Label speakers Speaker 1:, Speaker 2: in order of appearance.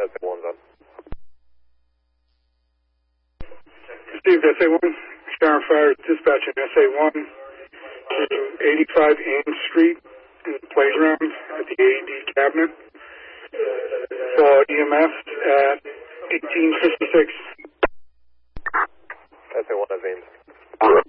Speaker 1: SA1's on.
Speaker 2: Received SA1. Sheriff Fire dispatching SA1 to 85 Ames Street in the playground at the AED cabinet. Saw EMS at 1856.
Speaker 1: SA1 has Ames.